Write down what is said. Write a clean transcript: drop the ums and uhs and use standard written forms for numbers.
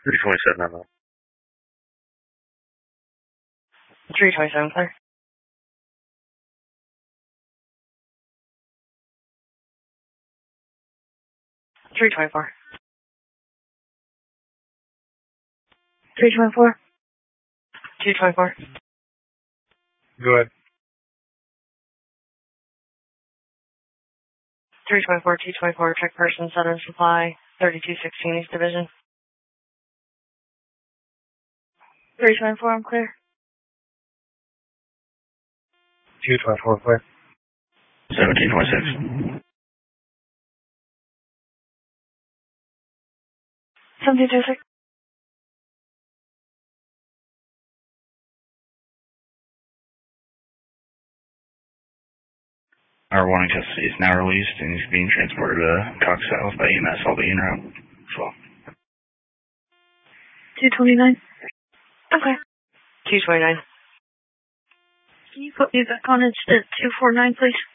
327 on that. 327, clear. 324. 324. 224. Go ahead. 324, 224, check person, Southern Supply, 3216 East Division. 324, I'm clear. 224, clear. 1726. 1726. Our warning test is now released and is being transported to Cox South by EMS. I'll be en route as well. 229. Okay. 229. Can you put me back on at 249, please?